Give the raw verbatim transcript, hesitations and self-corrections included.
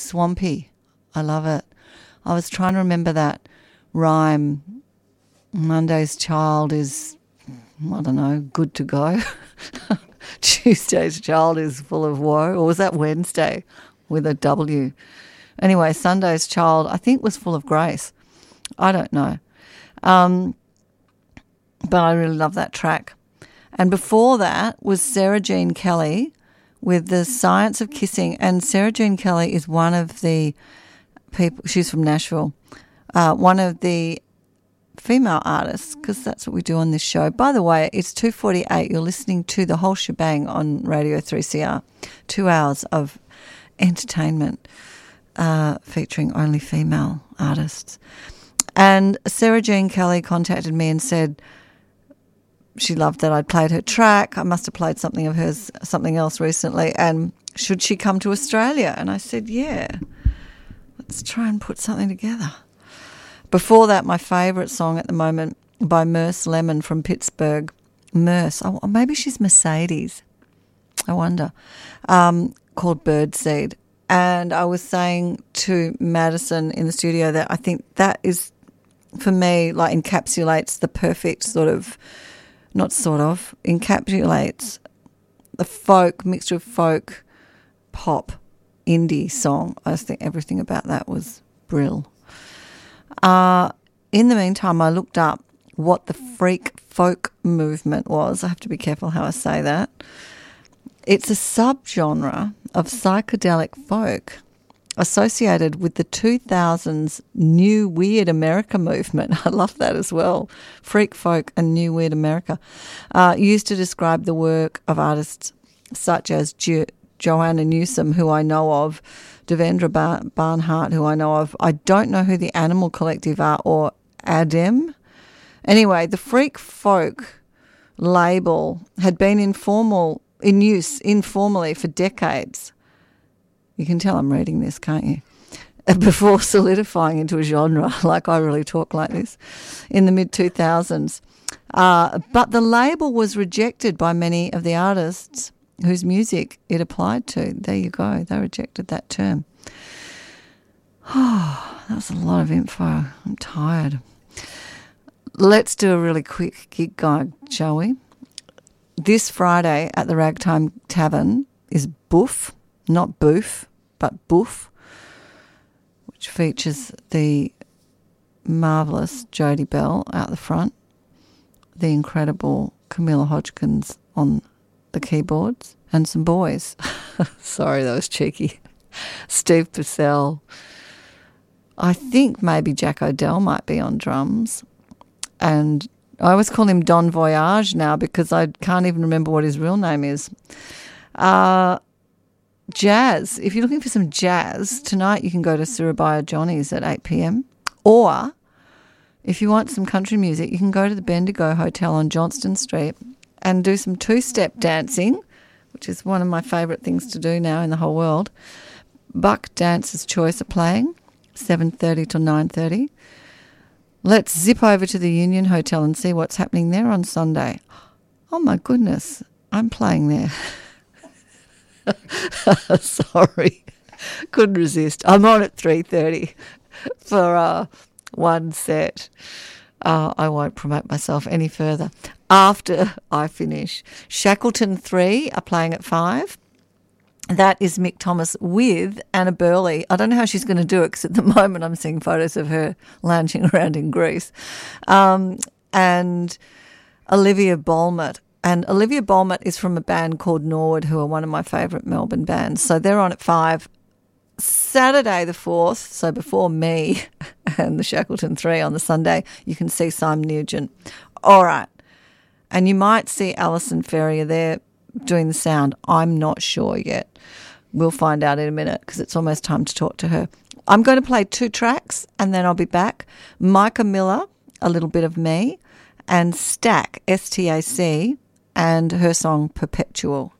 swampy. I love it. I was trying to remember that rhyme. Monday's child is, I don't know, good to go. Tuesday's child is full of woe. Or was that Wednesday with a W? Anyway, Sunday's child, I think, was full of grace. I don't know. Um, but I really love that track. And before that was Sarah Jean Kelly with The Science of Kissing. And Sarah Jean Kelly is one of the people, she's from Nashville, uh, one of the female artists, because that's what we do on this show. By the way, it's two forty-eight. You're listening to the whole shebang on Radio three C R. Two hours of entertainment uh, featuring only female artists. And Sarah Jean Kelly contacted me and said she loved that I'd played her track. I must have played something of hers, something else recently, and should she come to Australia? And I said, yeah, let's try and put something together. Before that, my favourite song at the moment by Merce Lemon from Pittsburgh. Merce, oh, maybe she's Mercedes, I wonder, um, called Birdseed. And I was saying to Madison in the studio that I think that is, for me, like encapsulates the perfect sort of, not sort of, encapsulates the folk, mixture of folk, pop, indie song. I just think everything about that was brill. Uh, in the meantime, I looked up what the freak folk movement was. I have to be careful how I say that. It's a subgenre of psychedelic folk associated with the two thousands New Weird America movement. I love that as well. Freak folk and New Weird America. Uh, used to describe the work of artists such as jo- Joanna Newsom, who I know of, Devendra Bar- Barnhart, who I know of. I don't know who the Animal Collective are, or Adem. Anyway, the freak folk label had been informal in use informally for decades. You can tell I'm reading this, can't you? Before solidifying into a genre, like I really talk like this, in the mid two thousands. Uh, but the label was rejected by many of the artists whose music it applied to. There you go. They rejected that term. Oh, that was a lot of info. I'm tired. Let's do a really quick gig guide, shall we? This Friday at the Ragtime Tavern is Boof, not Boof, but Boof, which features the marvellous Jodie Bell out the front, the incredible Camilla Hodgkins on the keyboards, and some boys. Sorry, that was cheeky. Steve Purcell. I think maybe Jack O'Dell might be on drums. And I always call him Don Voyage now because I can't even remember what his real name is. Uh, jazz. If you're looking for some jazz, tonight you can go to Surabaya Johnny's at eight p.m. Or if you want some country music, you can go to the Bendigo Hotel on Johnston Street and do some two-step dancing, which is one of my favourite things to do now in the whole world. Buck Dancer's Choice are playing, seven thirty till nine thirty. Let's zip over to the Union Hotel and see what's happening there on Sunday. Oh, my goodness, I'm playing there. Sorry, couldn't resist. I'm on at three thirty for uh, one set. Uh, I won't promote myself any further. After I finish, Shackleton three are playing at five. That is Mick Thomas with Anna Burley. I don't know how she's going to do it because at the moment I'm seeing photos of her lounging around in Greece. Um, and Olivia Bolmert. And Olivia Bolmert is from a band called Norwood, who are one of my favourite Melbourne bands. So they're on at five. Saturday the fourth, so before me and the Shackleton three on the Sunday, you can see Simon Nugent. All right. And you might see Alison Ferrier there doing the sound. I'm not sure yet. We'll find out in a minute because it's almost time to talk to her. I'm going to play two tracks and then I'll be back. Micah Miller, A Little Bit of Me, and Stack, S T A C, and her song Perpetual.